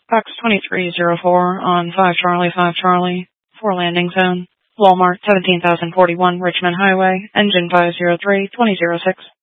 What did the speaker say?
Box 2304 on 5 Charlie 5 Charlie, 4 landing zone. Walmart 17,041 Richmond Highway, engine 503-2006.